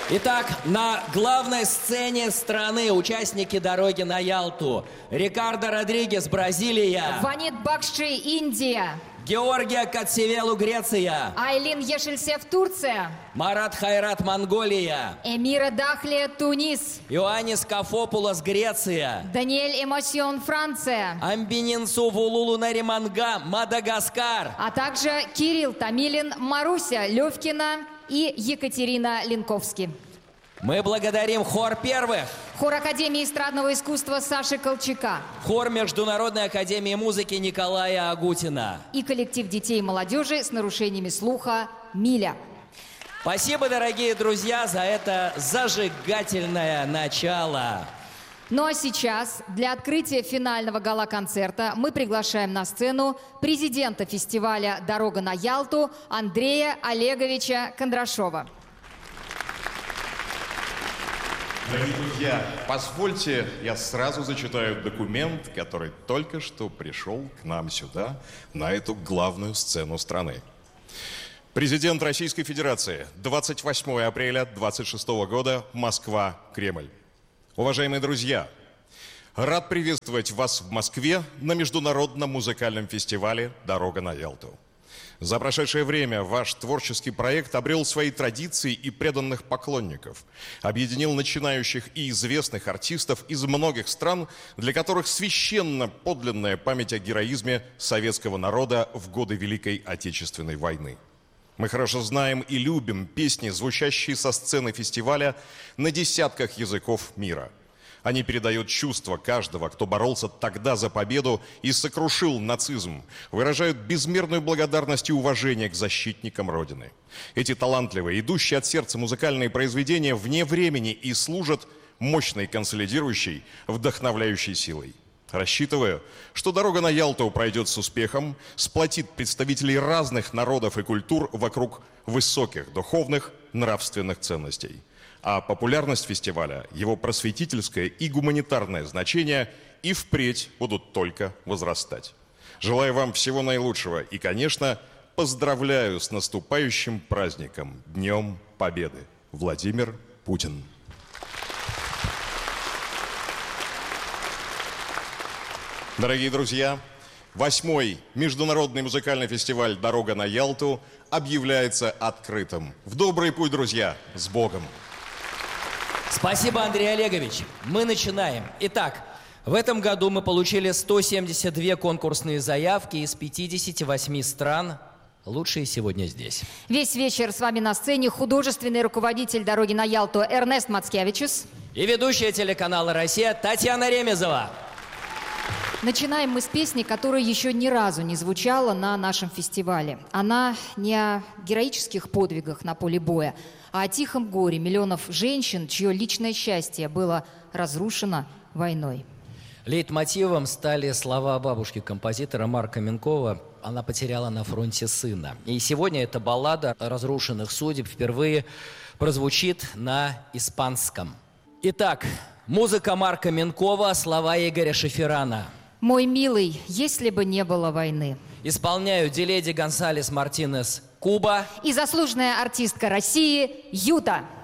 Итак, на главной сцене страны участники «Дороги на Ялту». Рикардо Родригес, Бразилия. Ванит Бакши, Индия. Георгия Катсевелу, Греция. Айлин Ешельсев, Турция. Марат Хайрат, Монголия. Эмира Дахлия, Тунис. Иоаннис Кафопулос, Греция. Даниэль Эмосион, Франция. Амбининсу Вулулу Нариманга, Мадагаскар. А также Кирилл Томилин, Маруся Левкина и Екатерина Линковски. Мы благодарим хор первых. Хор Академии эстрадного искусства Саши Колчака. Хор Международной академии музыки Николая Агутина. И коллектив детей и молодежи с нарушениями слуха «Миля». Спасибо, дорогие друзья, за это зажигательное начало. Ну а сейчас для открытия финального гала-концерта мы приглашаем на сцену президента фестиваля «Дорога на Ялту» Андрея Олеговича Кондрашова. Дорогие друзья, позвольте, я сразу зачитаю документ, который только что пришел к нам сюда, на эту главную сцену страны. Президент Российской Федерации, 28 апреля 26 года, Москва, Кремль. Уважаемые друзья, рад приветствовать вас в Москве на международном музыкальном фестивале «Дорога на Ялту». За прошедшее время ваш творческий проект обрел свои традиции и преданных поклонников, объединил начинающих и известных артистов из многих стран, для которых священна подлинная память о героизме советского народа в годы Великой Отечественной войны. Мы хорошо знаем и любим песни, звучащие со сцены фестиваля на десятках языков мира. Они передают чувства каждого, кто боролся тогда за победу и сокрушил нацизм, выражают безмерную благодарность и уважение к защитникам Родины. Эти талантливые, идущие от сердца музыкальные произведения вне времени и служат мощной консолидирующей, вдохновляющей силой. Рассчитываю, что «Дорога на Ялту» пройдет с успехом, сплотит представителей разных народов и культур вокруг высоких духовных, нравственных ценностей. А популярность фестиваля, его просветительское и гуманитарное значение и впредь будут только возрастать. Желаю вам всего наилучшего и, конечно, поздравляю с наступающим праздником, Днем Победы. Владимир Путин. Дорогие друзья, 8-й международный музыкальный фестиваль «Дорога на Ялту» объявляется открытым. В добрый путь, друзья! С Богом! Спасибо, Андрей Олегович. Мы начинаем. Итак, в этом году мы получили 172 конкурсные заявки из 58 стран. Лучшие сегодня здесь. Весь вечер с вами на сцене художественный руководитель «Дороги на Ялту» Эрнест Мацкевичус и ведущая телеканала «Россия» Татьяна Ремезова. Начинаем мы с песни, которая еще ни разу не звучала на нашем фестивале. Она не о героических подвигах на поле боя, а о тихом горе миллионов женщин, чье личное счастье было разрушено войной. Лейтмотивом стали слова бабушки композитора Марка Минкова. Она потеряла на фронте сына. И сегодня эта баллада разрушенных судеб впервые прозвучит на испанском. Итак, музыка Марка Минкова, слова Игоря Шеферана. «Мой милый, если бы не было войны». Исполняют Диледи Гонсалес Мартинес, Куба. И заслуженная артистка России Юта.